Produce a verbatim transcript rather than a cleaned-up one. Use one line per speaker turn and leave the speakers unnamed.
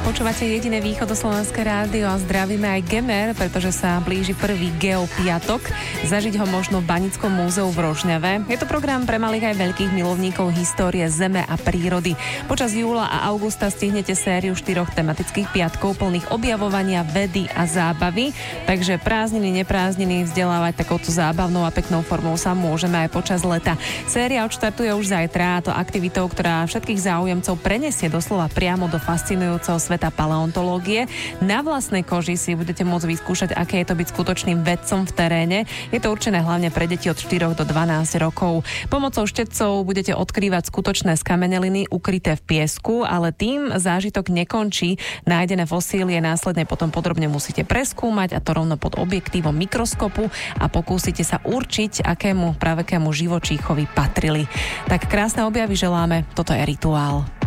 Počúvate jediné východoslovenské rádio a zdravíme aj Gemer, pretože sa blíži prvý Geopiatok. Zažiť ho možno v Banickom múzeu v Rožňave. Je to program pre malých aj veľkých milovníkov histórie zeme a prírody. Počas júla a augusta stihnete sériu štyroch tematických piatkov plných objavovania, vedy a zábavy. Takže prázdniny, neprázdniny vzdelávať takouto zábavnou a peknou formou sa môžeme aj počas leta. Séria odštartuje už zajtra a to aktivitou, ktorá všetkých záujemcov prenesie doslova priamo do fascinujúceho sveta paleontológie. Na vlastnej koži si budete môcť vyskúšať, aké je to byť skutočným vedcom v teréne. Je to určené hlavne pre deti od štyroch do dvanásť rokov. Pomocou štetcov budete odkrývať skutočné skameneliny ukryté v piesku, ale tým zážitok nekončí. Nájdené fosílie následne potom podrobne musíte preskúmať, a to rovno pod objektívom mikroskopu, a pokúsite sa určiť, akému pravekému živočíchovi patrili. Tak krásne objavy želáme, toto je Rituál.